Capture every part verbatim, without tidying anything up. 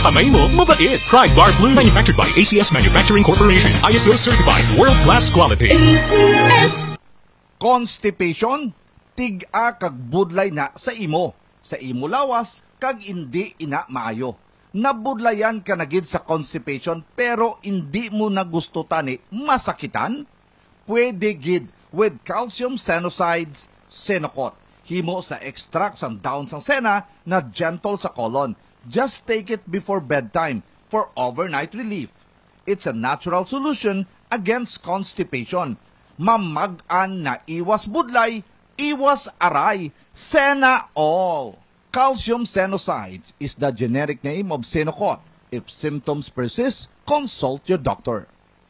kamay mo, mabait. Try Bar Blue. Manufactured by A C S Manufacturing Corporation. I S O certified. World-class quality. A C S. Constipation? Tig-a kag budlay na sa imo. Sa imo lawas, kag hindi ina maayo. Nabudlayan ka na gid sa constipation pero hindi mo na gusto tani masakitan? Pwede gid with calcium senosides, Senocot. Himo sa extract sang dahon sang sena na gentle sa colon. Just take it before bedtime for overnight relief. It's a natural solution against constipation. Mamag-an na iwas budlay, iwas aray, Sena all. Calcium senosides is the generic name of Senocot. If symptoms persist, consult your doctor.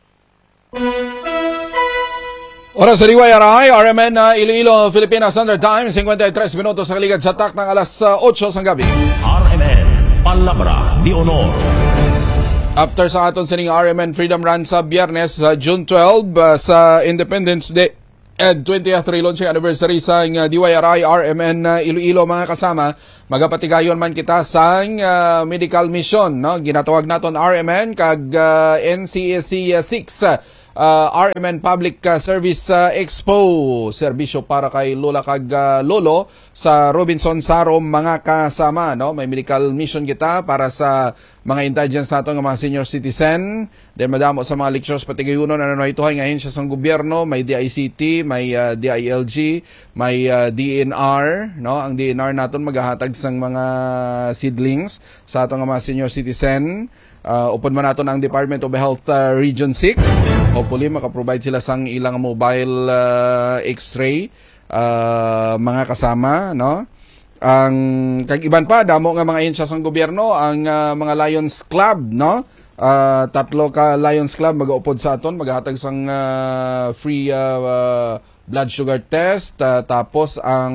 Oras sa D Y R I, R M N na Iloilo, Philippines Standard Time, fifty-three minutos sa kaligad sa tak ng alas eight sa gabi. R M N, Palabra de Honor. After sa aton sining R M N Freedom Run sa Biyernes, sa June twelve, uh, sa Independence Day and twentieth relaunching anniversary sa uh, D Y R I, R M N uh, Iloilo, mga kasama, magapatigayon man kita sa uh, medical mission, no? Ginatawag naton R M N kag uh, N C S C six. Uh, Uh, R M N Public uh, Service uh, Expo, serbisyo para kay lola kag uh, lolo sa Robinson Sarom, mga kasama, no? May medical mission kita para sa mga intelligence nato ng mga senior citizen. Then madamo sa mga lectures patigayunon ano ituhay ngayon siya sa gobyerno, may D I C T, may uh, D I L G, may uh, D N R, no? Ang D N R naton maghahatag sang mga seedlings sa atong mga senior citizen. Uh, upon man nato ang Department of Health uh, Region six. Hopefully makaprovide sila sang ilang mobile uh, x-ray, uh, mga kasama, no? Ang kag iban pa damo nga mga ahensya sang gobyerno, ang uh, mga Lions Club, no? Uh, tatlo ka Lions Club mag-upod sa aton, maghatag sang uh, free uh, uh, blood sugar test, uh, tapos ang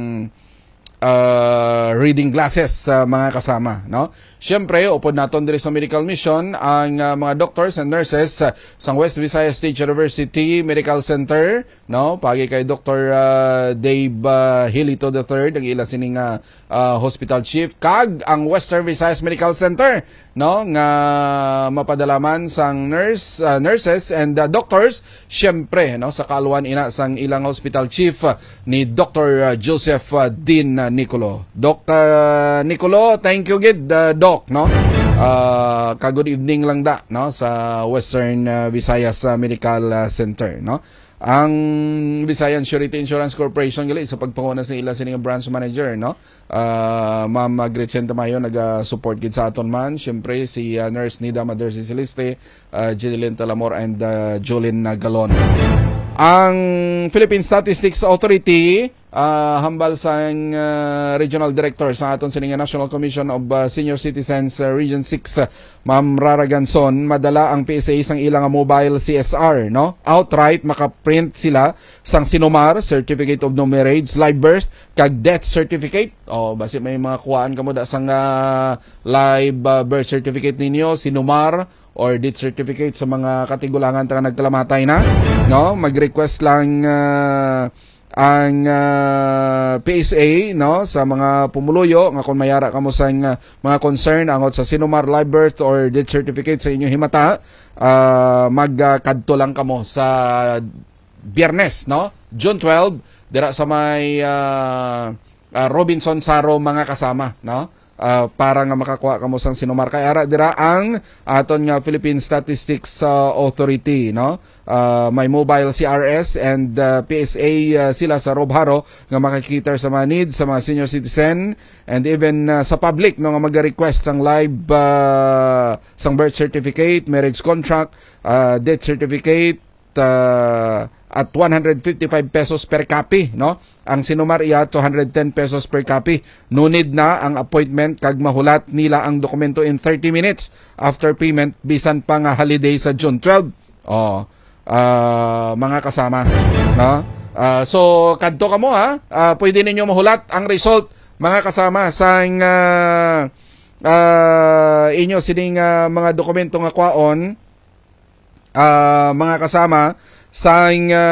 uh, reading glasses, uh, mga kasama, no? Siyempre, upod naton diri sa medical mission ang uh, mga doctors and nurses uh, sa West Visayas State University Medical Center, no? Pagi kay Doctor uh, Dave uh, Hilito the third, ang ila sining uh, uh, hospital chief, kag ang Western Visayas Medical Center, no? Nga mapadalaman sang nurse uh, nurses and uh, doctors, siyempre, no, sa kaluan ina sang ilang hospital chief uh, ni Doctor uh, Joseph uh, Dean uh, Nicolo. Doc uh, Nicolo, thank you gid, uh, Doc, no? Uh, ka good evening lang da, no, sa Western uh, Visayas uh, Medical uh, Center, no? Ang Visayan Surety Insurance Corporation gali sa pagpanguna sa ila sining branch manager, no? Uh, Ma'am Gretchen Tamayo nag-support gid sa aton man. Syempre si uh, Nurse Nida Madersi Celeste, uh, Jeline Talamor and uh, Jolene Galon. Ang Philippine Statistics Authority, uh, hambal sa uh, Regional Director sa aton sining National Commission of uh, Senior Citizens uh, Region six, uh, Ma'am Rara Ganson, madala ang P S A sang ilang mobile C S R, no? Outright makaprint sila sang Sinumar, Certificate of No Marriage, Live Birth, kag Death Certificate. O, basi may mga kuhaan kamo da sang uh, live uh, birth certificate ninyo, Sinumar, or death certificate sa mga katigulangan ta nagkalamatay na, no? Mag-request lang uh, ang uh, P S A, no, sa mga pumuluyo nga kung mayara kamo sa uh, mga concern angot sa Sinumar, live birth or death certificate sa inyong himata, uh, magkadto uh, lang kamo sa Biyernes, no, June twelve, dira sa may uh, uh, Robinson Saro, mga kasama, no? Uh, para nga makakuha kamo sang Sinumar, kay ara dira ang aton nga Philippine Statistics uh, Authority, no? Uh, may mobile C R S and uh, P S A uh, sila sa Robharo nga makikita sa mga needs sa mga senior citizen and even uh, sa public, no, nga mag-request sang live uh, sang birth certificate, marriage contract, uh, death certificate, uh, at one hundred fifty-five pesos per copy, no? Ang Sinumar iya two hundred ten pesos per copy. No need na ang appointment kag mahulat nila ang dokumento in thirty minutes after payment bisan pa nga holiday sa June twelve. Oh, uh, mga kasama, no? Uh, so kadto kamo ha, uh, pwede ninyo mahulat ang result, mga kasama, sa uh, uh, inyo sining uh, mga dokumento nga kwaon, uh, mga kasama, sa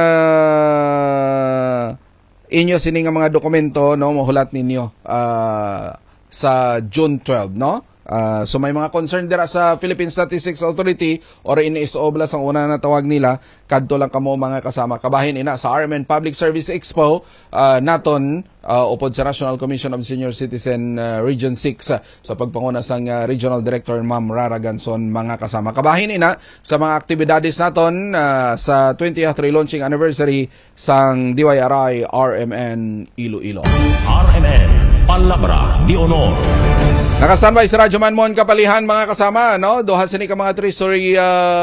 uh, inyo sining mga dokumento, no, mahulat ninyo uh, sa June twelve, no? Uh, so may mga concern dira sa Philippine Statistics Authority or N S O Blas ang una na tawag nila, kadto lang kamo mga kasama. Kabahin ina sa R M N Public Service Expo uh, naton uh, upod sa National Commission of Senior Citizen uh, Region six uh, sa pagpanguna sang uh, Regional Director Ma'am Rara Ganson mga kasama. Kabahin ina sa mga aktibidades naton uh, sa twentieth relaunching anniversary sang D Y R I R M N Iloilo. R M N Palabra de Honor. Nakasanbay sa Radyo Man Mon Kapalihan mga kasama, no? Duha sini ka mga three-story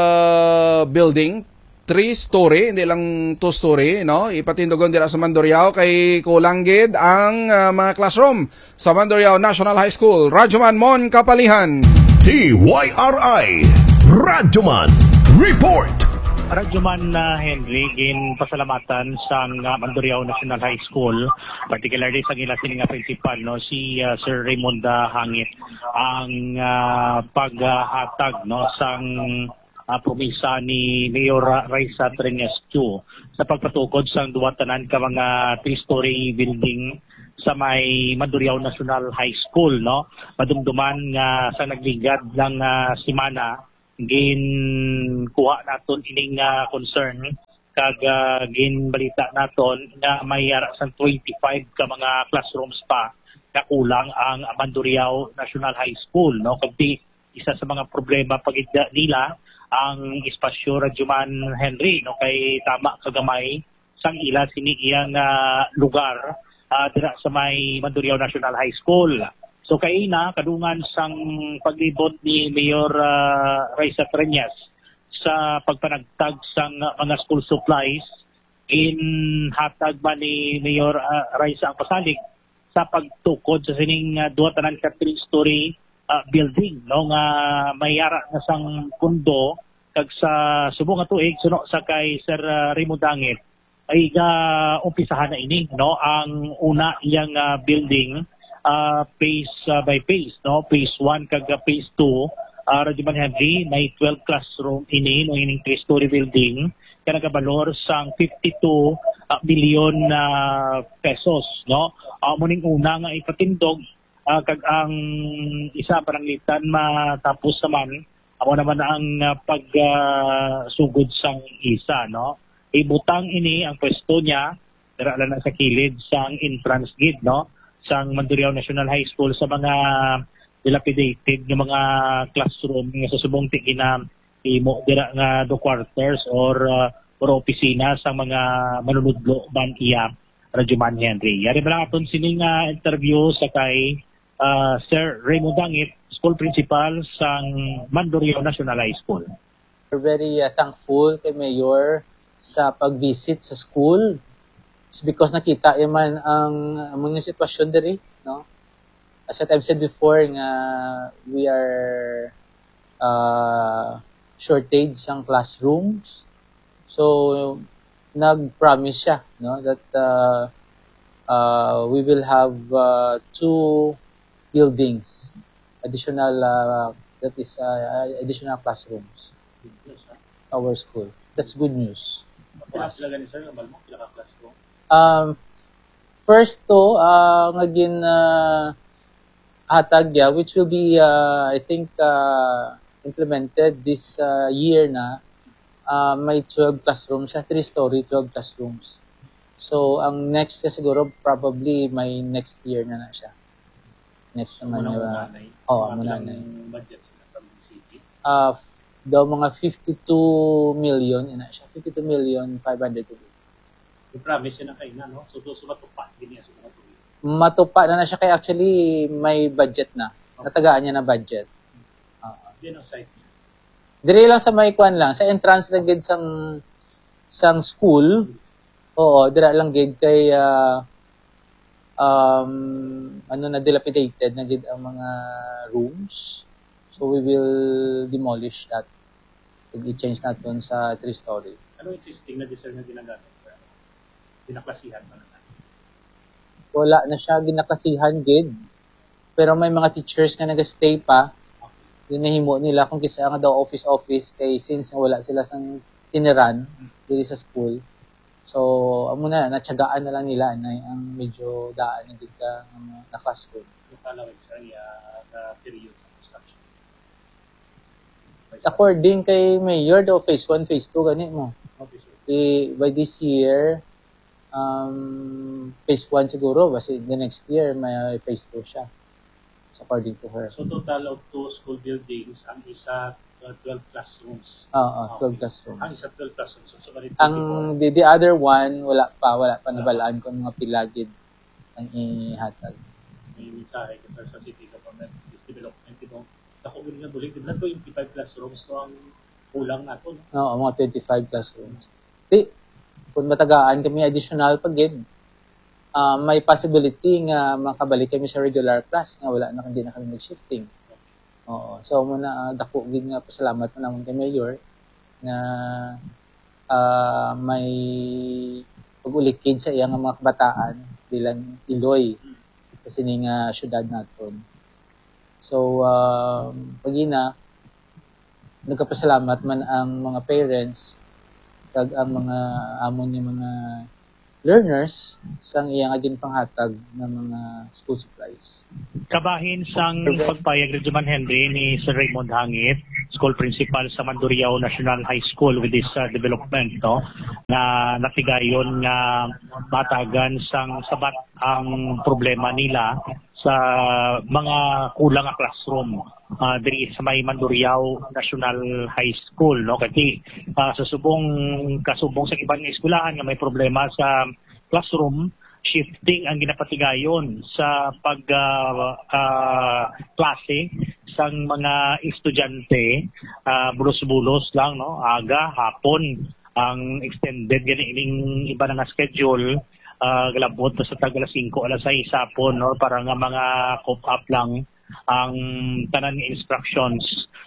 uh, building, three-story, hindi lang two-story, no? Ipatindogon dira sa Mandurriao kay kulanggid ang uh, mga classroom sa Mandurriao National High School. Radyo Man Mon Kapalihan. D Y R I Radyo Man Report. Radyoman na uh, Henry, gin pasalamatan sa uh, Mandurriao National High School, particularly sa ila sining nga principal, no, si uh, Sir Raymond uh, Hangit, ang uh, paghatag no, sang uh, promisa ni Mayor Raisa Trenescu sa pagpatukod sang duwa tanan ka mga three-story building sa may Mandurriao National High School, no. Madumduman nga uh, sa nagligad lang uh, simana gin kuha naton ining uh, concern kag uh, gin balita naton na may ara sang twenty-five ka mga classrooms pa na kulang ang Mandurriao National High School, no. Kagdi isa sa mga problema pagid nila ang espasyo Radyoman Henry, no, kay tama kagamay sang ila sini iyang uh, lugar uh, dira sa may Mandurriao National High School. So kay na kadungan sang paglibot ni Mayor uh, Raisa Trenes sa pagpanagtag sang mga school supplies in hatag ba ni Mayor uh, Raisa ang pasalig sa pagtukod sa sining uh, duha tanan ka three-story uh, building, no, nga mayara na sang pundo kag sa subong nga tuig suno sa kay Sir uh, Remo Dangit ay ga umpisahan na ini, no, ang una iyang uh, building uh, phase uh, by phase, no, phase one kag phase two. Uh, Radyoman Henry, may twelve classroom ini no ining three-story building kaya nagabalor sang fifty-two uh, billion uh, pesos, no. Uh, muning una nga ipatindog uh, kag ang isa paranglitan matapos naman ako naman ang uh, pagsugod uh, sang isa, no. Ibutang ini ang pwesto niya dira na sa kilid sang entrance gate, no, sang Mandurriao National High School sa mga dilapidated ng mga classroom nga sa subong tigina imo dira nga do quarters or uh, or opisina sa mga manunudlo ban iya Radyoman Henry. Yari ba lang aton sining uh, interview sa kay uh, Sir Raymond Dangit, school principal sang Mandurriao National High School. We're very uh, thankful kay Mayor sa pag-visit sa school. It's because nakita yaman ang mga sitwasyon diri, no. As I've said before, nga we are uh, shortage sang classrooms. So, nag-promise siya, no, that uh, uh, we will have uh, two buildings, additional, uh, that is uh, additional classrooms. Our school. That's good news. Um, first to, uh, ngagin, uh, hatag ya, which will be, uh, I think, uh, implemented this uh, year na, uh, may twelve classrooms siya, three-story, twelve classrooms. So, ang next na siguro, probably may next year na na siya. Next naman. Uh, Oo, oh, muna na. Budget sila from the city? Uh, daw mga fifty-two million, yun na siya. fifty-two million, five hundred to days. I-promise yun na kayo na, no? So, so matupa din niya sa mga tuloy. Matupa na na siya kaya actually may budget na. Okay. Natagaan niya na budget. Uh, Yan ang site niya. Dire lang sa may kwan lang. Sa entrance lang gid sang sang school. Oo, dire lang gid kay uh, um, ano na dilapidated na gid ang mga rooms. So we will demolish that. I-change natin sa three-story. Ano existing na design na ginagamit? Ginaklasihan pa na? Wala na siya ginakasihan gid. Pero may mga teachers nga nag-stay pa. Yung nahimo nila kung kisa nga daw office-office kay since wala sila sang tiniran diri sa school. So, amo na, natsagaan na lang nila na ang medyo daan na gid ka na classroom. Yung kalawag sa iya na period. construction. According kay Mayor, daw phase one, phase two, gani mo. Okay, sir. Eh, by this year, um, phase one siguro, kasi the next year, may phase two siya. So, according to her. So total of two school buildings, ang isa uh, twelve classrooms. Oo, twelve classrooms. Ang isa twelve classrooms. So, so Ang the, the other one, wala pa, wala pa nabalaan kung mga pilagid ang ihatag. May mensahe kasi sa city government, this development, ito, ako rin nga bulig, na twenty-five classrooms to ang kulang nato. No? Oo, mga twenty-five classrooms. Di, kung matagaan kami additional pagid, uh, may possibility nga makabalik kami sa regular class nga wala na, hindi na kami mag-shifting. Oo. So, muna, uh, dako gid nga pasalamat mo naman kay Mayor na uh, may pag-ulikid sa iyang mga kabataan bilang Iloy sa sining uh, syudad naton. So, um, pagina, nagkapasalamat man ang mga parents kag ang mga amon ni mga learners sang iyang agin panghatag ng mga school supplies. Kabahin sang pagpayag ni Juman Henry ni Sir Raymond Hangit, school principal sa Mandurriao National High School with this uh, development, no, na natigayon nga matagan sang sabat ang problema nila sa mga kulang nga classroom uh, diri sa may Mandurriao National High School, no, kasi uh, sa subong kasubong sa ibang eskwelahan nga may problema sa classroom, shifting ang ginapatigayon sa pag uh, uh, klase sang mga estudyante, uh, bulos-bulos lang, no, aga hapon ang extended ganing iba na nga schedule. Uh, galabot sa tag alas singko alas sais hapon, no, para nga mga cope up lang ang tanan ng instructions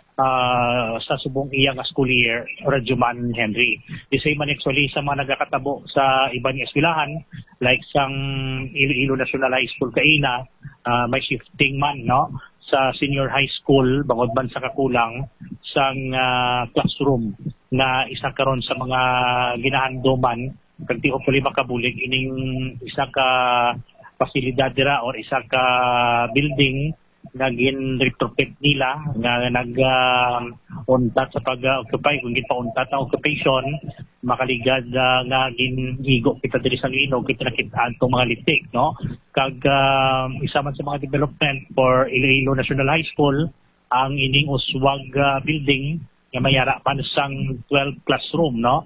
uh, sa subong iya nga school year Rajuman Henry. The same man actually sa mga nagakatabo sa ibang eskwelahan like sang Iloilo National High School kaina, uh, may shifting man, no, sa senior high school bangod man sa kakulang sang uh, classroom na isa karon sa mga ginahandoman kag di ko puli makabulig ining isa ka pasilidad dira or isa ka building nga gin retrofit nila nga nag uh, untat sa pag-occupy kung gin pauntat ang occupation makaligad uh, nga ginigo kita diri sa linog kita nakitaan tong mga litik, no, kag uh, isa man sa mga development for Iloilo National High School ang ining uswag uh, building nga mayara pa sang twelve classroom, no,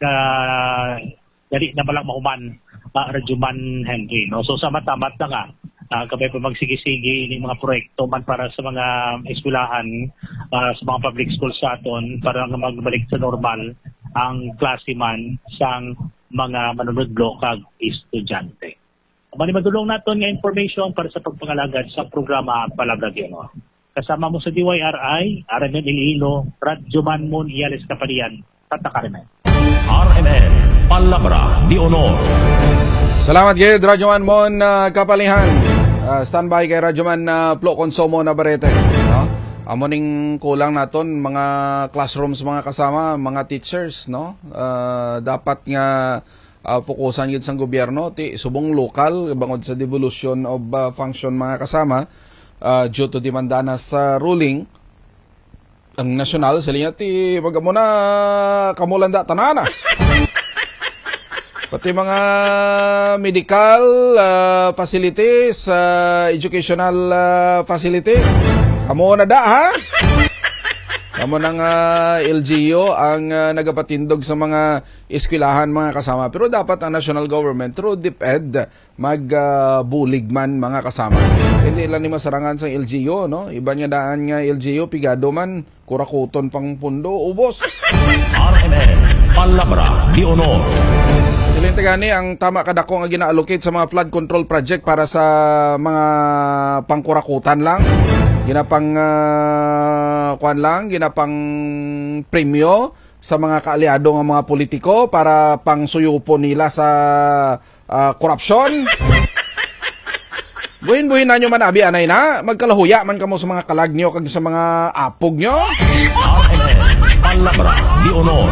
uh, dari na malang mahuman uh, Rajuman Henry, no. So sa matamat na nga uh, kabay pa magsigi-sige ini mga proyekto man para sa mga eskwelahan, uh, sa mga public schools sa aton para nga magbalik sa normal ang klase man sang mga manunudlo kag estudyante. Mani madulong naton nga information para sa pagpangalagad sa programa Palabra Geno. Kasama mo sa D Y R I, Aramen Iloilo, Rajuman Mon Iales Kapalian, Tata Carmen. R M N Palabra de Honor. Salamat kay Radyoman Mon uh, Kapalihan. Uh, standby kay Radyoman uh, Plo Consumo na Barete, no? Amo ning kulang naton mga classrooms mga kasama, mga teachers, no? Uh, dapat nga uh, fokusan gid sang gobyerno ti subong lokal bangod sa devolution of uh, function mga kasama uh, due to demanda na sa ruling ang national sa linya ti magamo na kamulanda tanana. Pati mga medical uh, facilities, uh, educational uh, facilities. Kamo na da, ha? Kamo ng uh, L G U ang uh, nagapatindog sa mga eskwelahan mga kasama. Pero dapat ang national government through DepEd magbulig uh, man mga kasama. Hindi lang ni masarangan sa L G U, no? Iba nga daan nga L G U, pigado man, kurakuton pang pundo, ubos. R M N Palabra de Honor. Silente gani ang tama kadako nga gina-allocate sa mga flood control project para sa mga pangkurakutan lang. Ginapang uh, kuan lang, ginapang premyo sa mga kaaliado ng mga politiko para pang suyupo nila sa uh, korupsyon. Buhin-buhin na nyo man abi anay na, magkalahuya man kamo sa mga kalag nyo kag sa mga apog nyo. R M N Palabra de Honor.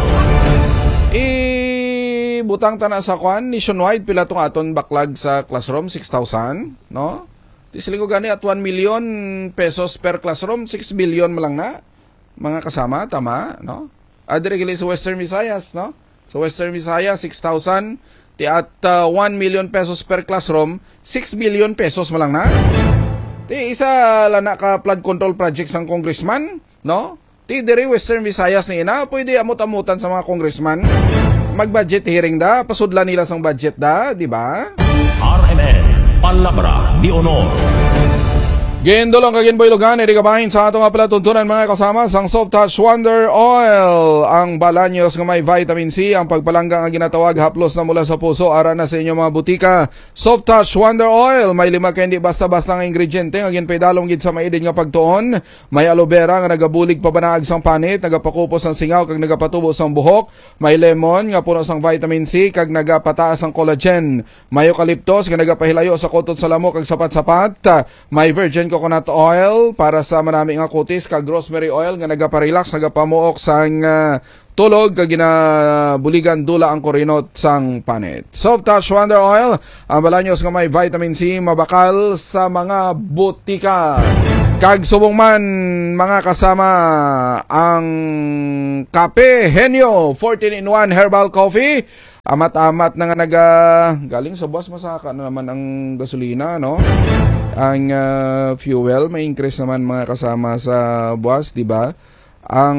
Eh, butang tana sa kwan, nationwide pila tong aton backlog sa classroom, six thousand, no? Di sila ko gani at one million pesos per classroom, six billion mo lang na. Mga kasama, tama, no? Adre gili sa Western Visayas, no? Sa Western Visayas, six thousand. Ti at uh, one million pesos per classroom, six billion pesos mo lang na. Ti isa lana ka flood control project sang congressman, no? Ti diri Western Visayas ni ina, pwede amot-amutan sa mga congressman. Mag-budget hearing da, pasudlan nila sang budget da, di ba? R M N, Palabra de Honor. Gendo lang kagin boy lugan, edi kabahin sa atong palatuntunan mga kasama sang Soft Touch Wonder Oil. Ang balanyos nga may vitamin C, ang pagpalanggang ang ginatawag haplos na mula sa puso, ara na sa inyong mga butika. Soft Touch Wonder Oil, may lima ka hindi basta-basta nga ingrediente, nga ginpaydalong gid sa maidin nga pagtuon. May aloe vera nga nagabulig pabanaag sang panit, nagapakupos sang singaw kag nagapatubo sang buhok. May lemon nga puno sang vitamin C kag nagapataas sang collagen. May eucalyptus nga nagapahilayo sa kutot sa lamok kag sapat-sapat. May virgin coconut oil para sa manami nga kutis kag rosemary oil nga nagaparelax nagapamuok sang uh, tulog kag ginabuligan dula ang kurinot sang panit. Soft Touch Wonder Oil, ang balanyos nga may vitamin C, mabakal sa mga butika. Kag subong man mga kasama ang Kape Henyo fourteen in one herbal coffee. Amat-amat na nga naga galing sa boss, masaka na naman ang gasolina, no? Ang uh, fuel may increase naman mga kasama sa buwas, di ba? Ang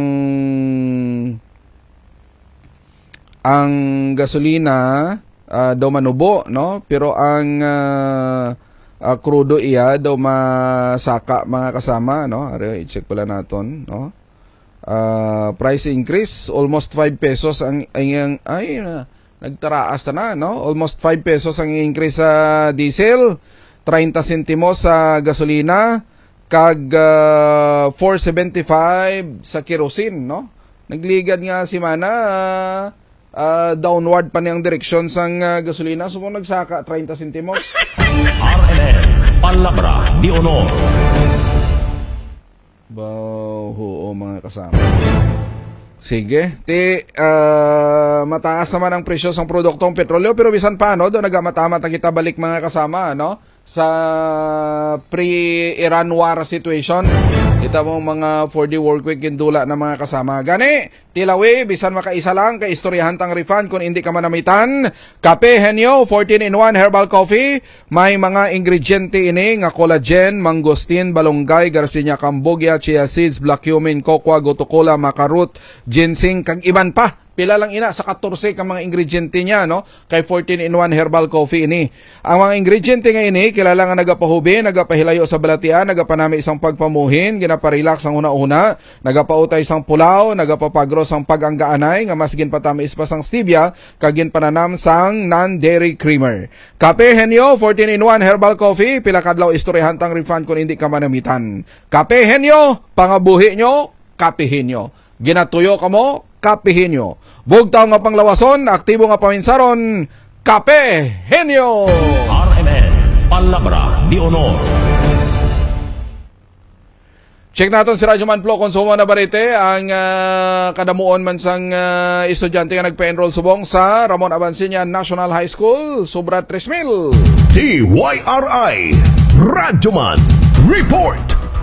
ang gasolina uh, daw manubo, no? Pero ang uh, uh, crudo iya daw masaka mga kasama, no? Ari i-check pala naton, no? Uh, price increase almost five pesos ang ang ay na nagtaraas na, no? Almost five pesos ang increase sa diesel, thirty sentimos sa gasolina, kag uh, four seventy-five sa kerosene, no? Nagligad nga si mana uh, uh, downward pa niyang direksyon sang uh, gasolina, so kung nagsaka thirty sentimos. R M N, Palabra de Honor. Bao, oo mga kasama. Sige, ti uh, mataas naman ang presyo ng produktong petrolyo, pero bisan pa, no, doon nagamatama ta kita balik mga kasama, no, sa pre-Iran war situation. Kita mo mga four day work week indula na mga kasama. Gani, tilawi, bisan makaisa lang, kay istoryahan tang refund kung hindi ka manamitan. Kape Henyo, fourteen in one herbal coffee. May mga ingrediente ini, nga collagen, mangosteen, balonggay, garcinia cambogia, chia seeds, black cumin, cocoa, gotokola, makarut, ginseng, kag iban pa. Pila lang ina sa fourteen ka mga ingrediente niya, no? Kay fourteen in one herbal coffee ini. Ang mga ingrediente nga ini, kilala nga nagapahubi, nagapahilayo sa balatian, nagapanami isang pagpamuhin, ginaparelax ang una-una, nagapautay isang pulaw, nagapapagros ang paganggaanay, nga mas ginpatamis pa sang stevia, kagin pananam sang non-dairy creamer. Kape Henyo, fourteen in one herbal coffee, pila kadlaw istoryahan tang refund kung hindi ka manamitan. Kape Henyo, pangabuhi nyo, Kape Henyo. Ginatuyo ka mo, Kape Henyo. Bugtaw nga panglawason, aktibo nga paminsaron, Kape Henyo. R M N, Palabra de Honor. Check natin si Radyo Manflo, konsumo na barite ang uh, kadamuon man sang uh, estudyante nga nagpa-enroll subong sa Ramon Abansiñan National High School, sobra tres mil. T Y R I, Radyoman Report.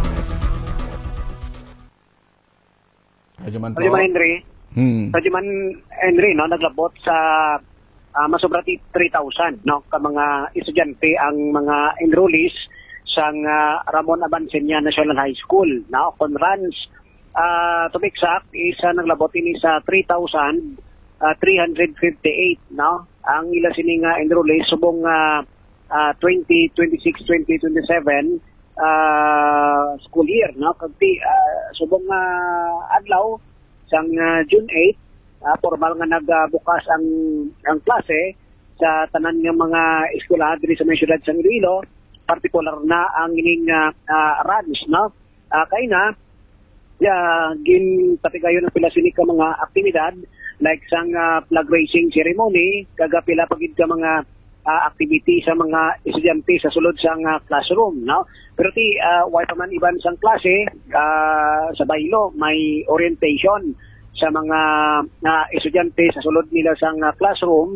Radyo Manflo. Radyo Man Henry. Hmm. Radyo Man Henry, no, naglabot sa uh, masobra three thousand, no, ka mga estudyante ang mga enrollees sang uh, Ramon Abansiñan National High School, no, conruns uh, to be exact is uh, naglabot ini sa three thousand three hundred fifty-eight, no, ang ila sining uh, enrollees subong uh, uh, twenty twenty-six twenty twenty-seven uh, school year, no, kagti uh, subong uh, adlaw sang uh, June eighth, uh, formal nga nagbukas ang ang klase sa tanan nga mga eskwelahan diri sa syudad sang Iloilo, particular na ang ining uh, uh, runs, no? Uh, kay na ya gin patigayon ng pila sini ka mga aktibidad like sang uh, flag raising ceremony, kaga pila pagid ka mga uh, activity sa mga estudyante sa sulod sang uh, classroom, no? Pero ti uh, way pa man iban sang klase uh, sa baylo may orientation sa mga uh, estudyante sa sulod nila sang uh, classroom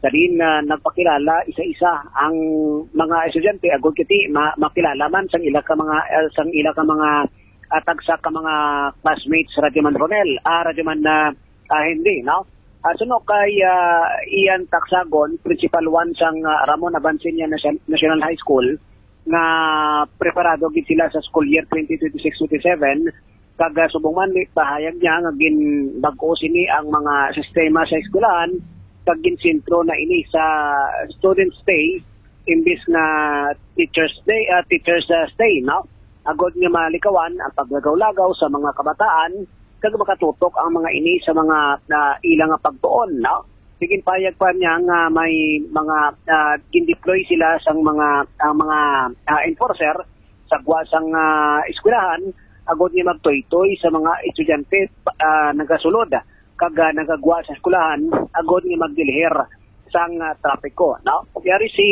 Dalin na nagpakilala isa-isa ang mga estudyante agud kiti ma- makilala man sang ila ka mga uh, sang ila ka mga uh, tagsa ka mga classmates Radyoman Ronel, ah Radyoman na uh, hindi, no? Uh, suno kay uh, Ian Taksagon, principal one sang uh, Ramon Abansinia National High School, nga preparado gid sila sa school year twenty twenty-six twenty-seven, kag uh, subong man pahayag niya nga gin bag-o sini ang mga sistema sa eskwelahan, kag gin sentro na ini sa student stay imbis na teachers day uh, teachers uh, stay, no? Agod nga malikawan ang paglagaw-lagaw sa mga kabataan, kag makatutok ang mga ini sa mga uh, ilang pagtuon, no? Sigin payag pa niya nga may mga uh, gin-deploy sila sang mga uh, mga uh, enforcer sa guwasang uh, eskwelahan, agod niya magtoy-toy sa mga estudyante uh, nagasulod kag uh, nagagwa sa eskwelahan, agod niya magdilher sang uh, trapiko, no? Yari si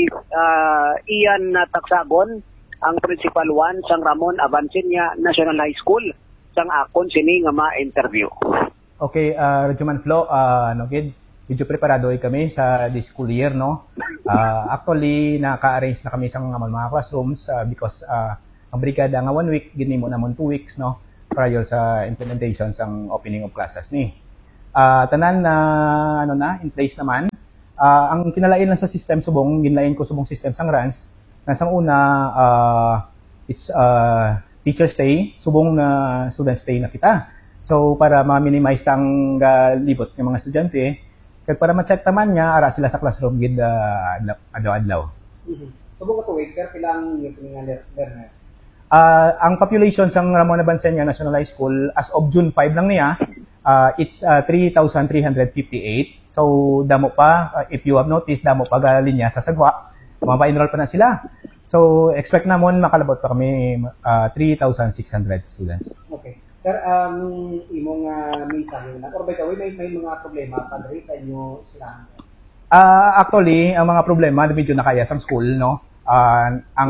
uh, Ian Taksagon, ang principal one sang Ramon Abansinia National High School, sang akon sini nga ma-interview. Okay, uh, Radyoman Flo, uh, ano gid, medyo preparado kami sa this school year, no? Uh, actually, naka-arrange na kami sa mga, mga classrooms uh, because uh, ang brigada nga one week, gini mo namon two weeks, no? Prior sa implementation sang opening of classes ni. Uh, tanan na, uh, ano na, in place naman. Uh, ang kinalain lang sa system subong, ginlain ko subong system sang runs. Nasang una, uh, it's uh, teacher stay, subong na uh, student stay na kita. So, para ma-minimize tang uh, libot ng mga estudyante, kag para ma-check taman nga, ara sila sa classroom gid uh, adlaw-adlaw. Mm-hmm. Subong ka two weeks, sir, pilang years mga learners? Uh, ang population sa Ramon Abansinia National High School, as of June five lang niya, uh, it's uh, three thousand three hundred fifty-eight. So, damo pa, uh, if you have noticed, damo pa galinya sa sagwa, mapa-enroll pa na sila. So, expect namon makalabot pa kami uh, three thousand six hundred students. Okay. Sir, um, imong uh, mensahe na, or by the way, may, may mga problema pa rin sa inyo eskwelahan, sir? Uh, actually, ang mga problema, medyo nakaya sa school, no? Uh, ang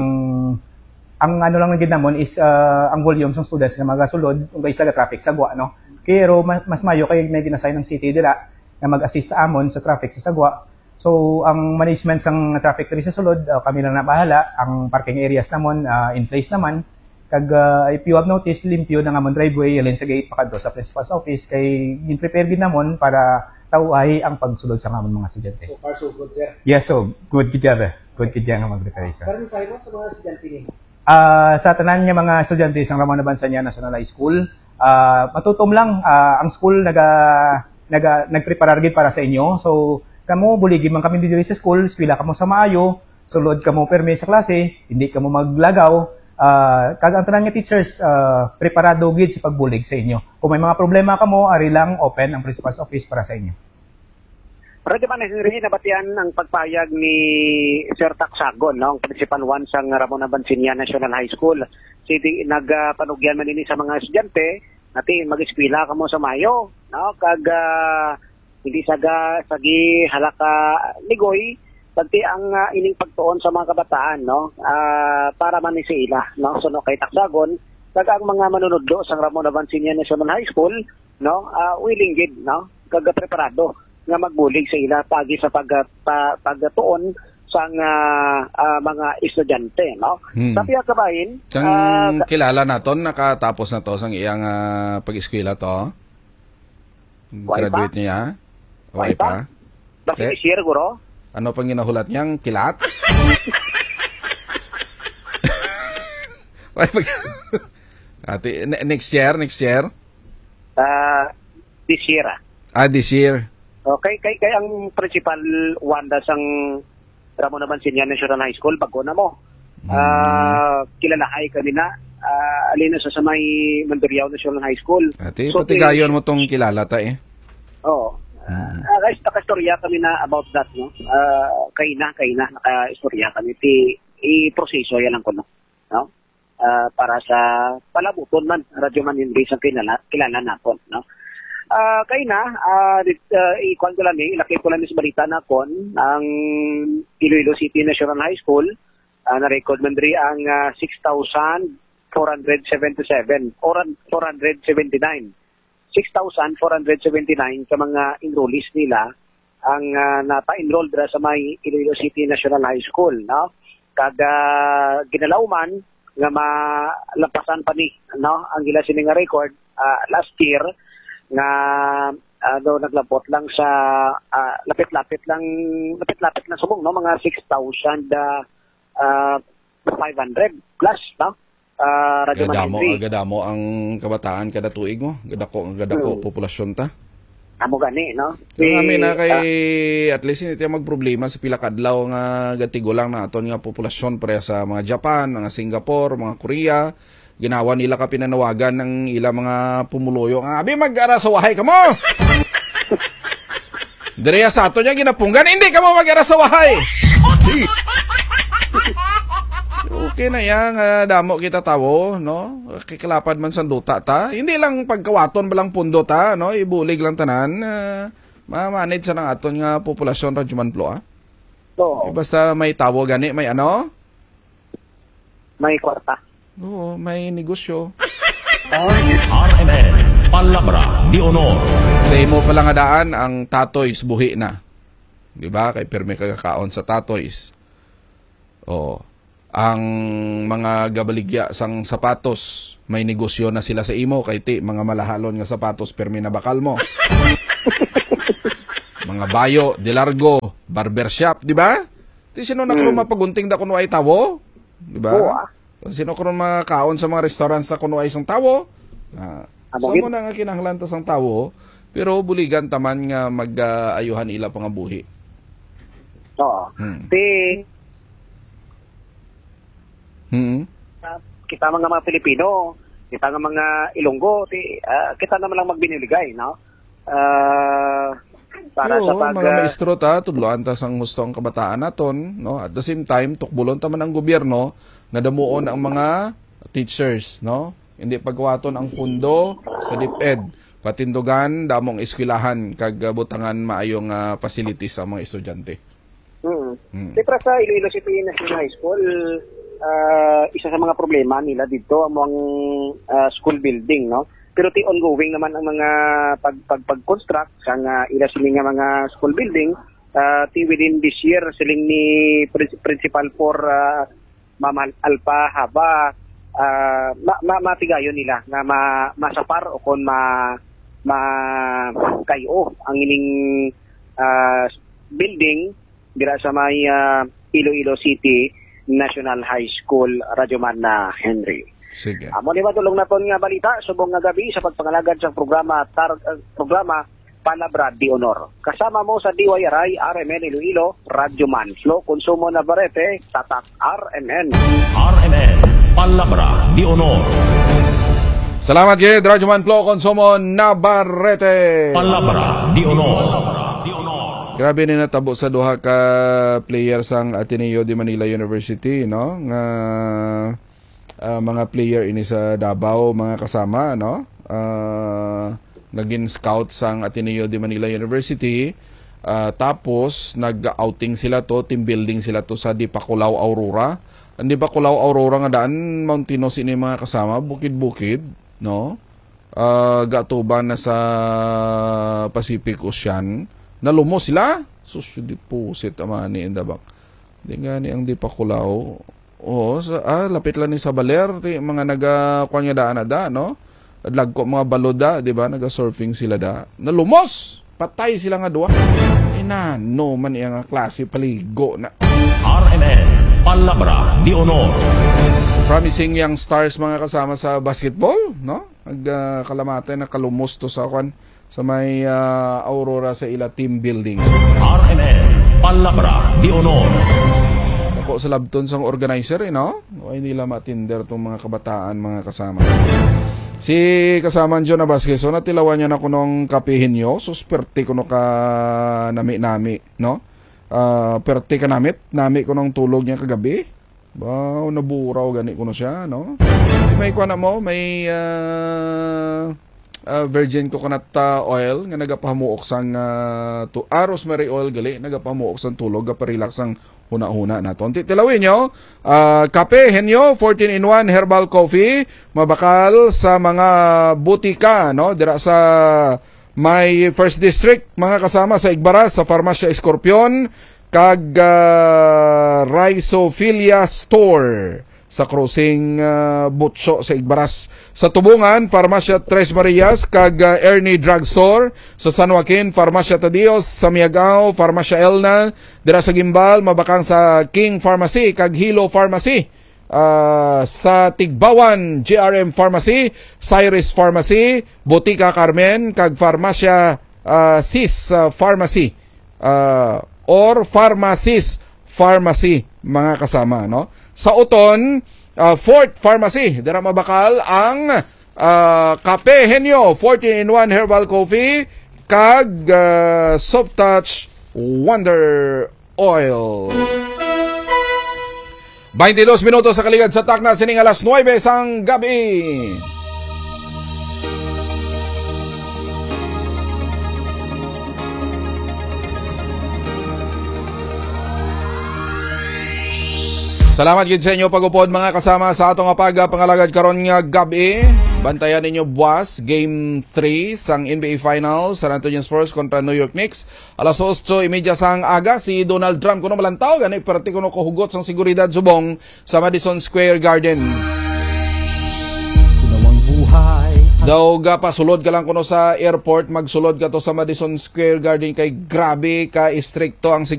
ang ano lang naging namon is uh, ang volume ng students na magasulod kung kayo sa traffic sagwa, no? Pero mas, mas mayo kay may ginasay ng city dira na mag-assist sa amon sa traffic sa sagwa. So, ang management sang traffic diri sa sulod, uh, kami lang na bahala. Ang parking areas namon uh, in place naman. Kag uh, if you have noticed, limpyo na nga mon driveway, yalin sa gate pakadto sa principal's office kay gin-prepare gid namon para taway ang pagsulod sa amon mga estudyante. So far so good, sir. Yes, so good gid ya. Good gid ya nga mag-preparation. Sir, mensahe mo sa mga estudyante nimo? Uh, sa tanan nga mga estudyante sa Ramon Abansinia National High School, uh, matutom lang uh, ang school naga naga nagpreparar gid para sa inyo. So kamo buligi man kami diri sa school, eskwela kamo sa maayo, sulod kamo permi sa klase, hindi kamo maglagaw. Uh, kag ang tanan nga teachers uh, preparado gid sa pagbulig sa inyo. Kung may mga problema kamo, ari lang open ang principal's office para sa inyo. Pwede ba na Henry, nabatian ang pagpayag ni Sir Taksagon, no? Ang principal one sa Ramon Abansinia National High School. Sidi nagpanugyan man ini sa mga estudyante, nati mag-eskwela kamo sa Mayo, no? Kag uh, hindi saga sagi halaka ligoy, pagti ang uh, ining pagtuon sa mga kabataan, no? Uh, para man ni sila, no? So no kay Taksagon, kag ang mga manunodlo sa Ramon Abansinia National High School, no? Uh, willing gid, no? Kag preparado nga magbulig sa ila pagi sa pag, pa, pagtuon sa uh, uh, mga estudyante, no? Hmm. Tapi kabahin, Kang uh, kilala naton nakatapos na to sang iyang uh, pag-eskwela to. Graduate niya. Wai pa. Bakit share guro? Ano pang ginahulat niyang kilat? Wai pa. Ati next year, next year? Uh, this year. Ah, this year. Okay, kay kay ang principal Wanda sang Ramon Abansinia National High School bago na mo. Ah, mm. uh, kilala ay kanina uh, alin sa samay Mandurriao National High School. Ati so, patigayon mo tong kilala ta eh. Oo. Oh, mm. uh, guys, naka-istorya kami na about that, no. Uh, kay na kay na naka-istorya kami ti i-proseso yan lang ko, no. No? Uh, para sa palabuton man Radyoman Henry sa kilala kilala naton, no. Uh, kay na, uh, uh, ikuan ko lang eh, ilaki ko lang sa balita na kon, ang Iloilo City National High School, uh, na-record man rin ang uh, six thousand four hundred seventy-seven, or four hundred seventy-nine. six thousand four hundred seventy-nine sa mga enrollees nila ang uh, napa-enroll dira sa may Iloilo City National High School, no? Kada ginalaw man nga malampasan pa ni, no, ang ila sini nga record uh, last year nga ano uh, naglabot lang sa uh, lapit-lapit lang lapit-lapit lang sumong, no, mga six thousand five hundred plus, no? Uh, gadamo, gadamo ang kabataan kada tuig mo, gadako ang gadako hmm. populasyon ta. Amo gani, no? Ang amin na kay uh, at least hindi tayo magproblema sa pila kadlaw nga gatigo lang naton nga populasyon pareha sa mga Japan, mga Singapore, mga Korea. Ginawa nila ka pinanawagan ng ila mga pumuloyo nga abi mag-ara sa wahay kamo. Direya sa ato niya ginapunggan, hindi kamo mag-ara sa wahay. Okay na yan, uh, damo kita tawo, no? Kikalapad man sa duta ta. Hindi lang pagkawaton balang pundo ta, no? Ibulig lang tanan. Uh, ma-manage sa nang aton nga populasyon Radyo Manplo, ah. Oo. E, basta may tawo gani, may ano? May kwarta. Oo, may negosyo. R M N, Palabra de Honor. Sa imo pala nga daan, ang Tatoys buhi na. Di ba? Kay pirmi kagakaon sa Tatoys. Oo. Ang mga gabaligya sang sapatos, may negosyo na sila sa imo kay ti mga malahalon nga sapatos permi na bakal mo. Mga bayo, de largo, barbershop, di ba? Ti sino na karon mapagunting da kuno ay tawo? Di ba? Sino karon makaon sa mga restaurants sa kuno ay sang tawo? Ah, so mo na nga kinahanglan ta sang tawo, pero buligan taman nga mag-ayuhan ila pangabuhi. Oo. Hmm. Ti Hmm. Uh, kita mga mga Pilipino, kita nga mga Ilonggo, ti, uh, kita naman lang magbiniligay, no? Uh, para Yo, sa pag... mga maestro ta, tudloan ta sang gusto ang kabataan naton, no? At the same time, tukbulon ta man ang gobyerno, nadamuon ang mga teachers, no? Hindi pagwaton ang pundo sa DepEd, patindugan, damong eskwelahan, kag butangan maayong uh, facilities sa mga estudyante. Hmm. Hmm. Siyempre sa Iloilo City National High School, Uh, isa sa mga problema nila dito ang mga uh, school building, no? Pero ti ongoing naman ang mga pag pag pag-construct sa nga ila sila nga mga school building, uh, ti within this year siling ni principal for uh, Mama Alpa Haba uh, ma, ma matigayon nila nga ma, masapar o kon ma ma kayo ang ining uh, building dira sa may uh, Iloilo City National High School, Radyoman na Henry. Sige. Amo ni matulong naton nga balita subong nga gabi sa pagpangalagad sa programa tar, uh, programa Palabra de Honor. Kasama mo sa D Y R I, R M N Iloilo, Radyoman, Flow Konsumo Navarrete, Tatak R M N. R M N, Palabra de Honor. Salamat gid Radyoman Flow Konsumo Navarrete. Palabra de Honor. Grabe ni natabo sa duha ka player sang Ateneo de Manila University, no? Nga uh, mga player ini sa Davao, mga kasama, no? Uh, naging scout sang Ateneo de Manila University. Uh, tapos nag-outing sila to, team building sila to sa Dipakulaw Aurora. Ang Dipakulaw Aurora nga daan Mountinos ini mga kasama, bukid-bukid, no? Uh, gatuban na sa Pacific Ocean. Nalumo sila. Sus, di pusit amani in the back. Di nga ni ang Dipakulaw. Oo, sa, ah, lapit lang ni sa Baler. Di, mga naga-kuha niya daan na da, no? Lagko mga baloda, di ba? Naga-surfing sila da. Nalumos! Patay sila nga duwa. Ina, no man iyang klase paligo na. R M N, Palabra de Honor. Promising young stars mga kasama sa basketball, no? Nagkalamatan uh, na kalumos to sa kwan sa may uh, Aurora sa ila team building. R M N, Palabra de Honor. Ako sa labton sang organizer, eh, no? Ay nila matinder itong mga kabataan, mga kasama. Si kasama nyo na basket, so natilawan niya na kunong kapihin nyo, so perte kuno ka nami-nami, no? Uh, perte ka namit, nami kunong tulog niya kagabi. Wow, naburaw gani kuno siya, no? May kuha na mo, may... Uh, Uh, virgin coconut uh, oil nga nagapahamuok sang uh, to ah, rosemary oil gali nagapahamuok sang tulog gaparelax ang huna-huna naton. Titilawin nyo uh, kape henyo fourteen in one herbal coffee mabakal sa mga butika, no, dira sa may First District mga kasama sa Igbaras sa Farmasya Escorpion kag uh, Rhizophilia Store sa crossing uh, Butso sa Igbaras. Sa Tubungan, Farmasya Tres Marias kag uh, Ernie Drugstore. Sa San Joaquin, Farmasya Tadios. Sa Miagao, Farmasya Elna. Dira sa Gimbal, mabakang sa King Pharmacy kag Hilo Pharmacy. Uh, sa Tigbawan, G R M Pharmacy, Cyrus Pharmacy, Botica Carmen kag Farmasya uh, Sis uh, Pharmacy uh, or Pharmacis Pharmacy mga kasama, no? Sa Uton, uh, Fort Pharmacy, dira mabakal ang uh, Kape Henyo fourteen in one herbal coffee kag uh, Soft Touch Wonder Oil. twenty-dos minutos sa kaligad sa takna sining alas nuwebe sang gabi. Salamat gid sa inyo pag-upod mga kasama sa atong apag pangalagad karon nga gabi. Bantayan ninyo buwas game three sang N B A Finals San Antonio Spurs kontra New York Knicks. Alas eight thirty sang aga si Donald Trump kuno malantaw gani perti kuno ko hugot sang seguridad subong sa Madison Square Garden. Sinawang buhay. Daw ga pasulod ka lang kuno sa airport, magsulod ka to sa Madison Square Garden kay grabe ka istrikto ang